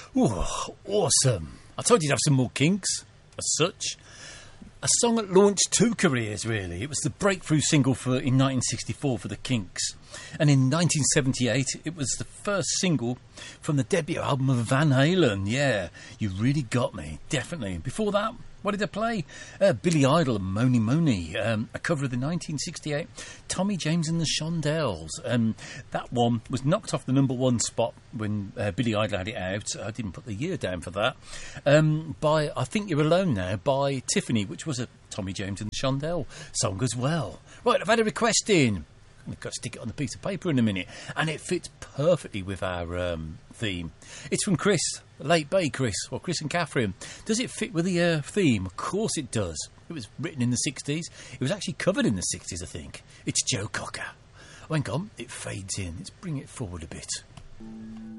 Oh, awesome. I told you to have some more Kinks, as such. A song that launched two careers, really. It was the breakthrough single in 1964 for the Kinks. And in 1978, it was the first single from the debut album of Van Halen. Yeah, You Really Got Me, definitely. Before that, what did I play? Billy Idol and Mony Mony, a cover of the 1968 Tommy James and the Shondells. That one was knocked off the number one spot when Billy Idol had it out. I didn't put the year down for that. By I Think You're Alone Now by Tiffany, which was a Tommy James and the Shondell song as well. Right, I've had a request in. We've got to stick it on the piece of paper in a minute, and it fits perfectly with our theme. It's from Chris, Late Bay Chris, or Chris and Catherine. Does it fit with the theme? Of course it does. It was written in the 60s. It was actually covered in the 60s, I think. It's Joe Cocker. Oh, hang on, it fades in. Let's bring it forward a bit.